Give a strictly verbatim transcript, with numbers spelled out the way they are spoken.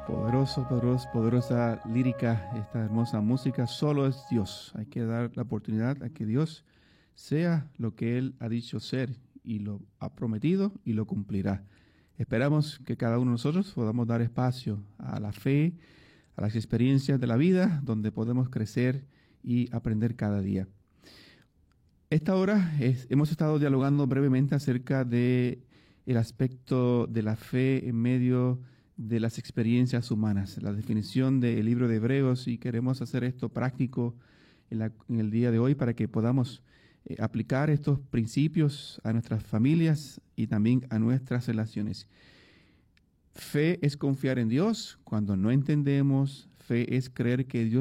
Poderoso, poderoso, poderosa lírica, esta hermosa música. Solo es Dios. Hay que dar la oportunidad a que Dios sea lo que Él ha dicho ser y lo ha prometido y lo cumplirá. Esperamos que cada uno de nosotros podamos dar espacio a la fe, a las experiencias de la vida, donde podemos crecer y aprender cada día. Esta hora es, hemos estado dialogando brevemente acerca de el aspecto de la fe en medio de las experiencias humanas, la definición del libro de Hebreos, y queremos hacer esto práctico en, la, en el día de hoy para que podamos eh, aplicar estos principios a nuestras familias y también a nuestras relaciones. Fe es confiar en Dios cuando no entendemos, fe es creer que Dios